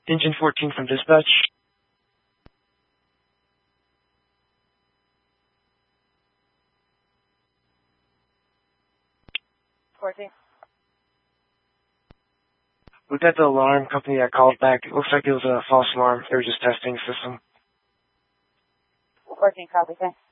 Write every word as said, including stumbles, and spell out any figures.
Engine fourteen from dispatch. fourteen. We got the alarm company that called back. It looks like it was a false alarm. They were just testing the system. fourteen, copy, thanks.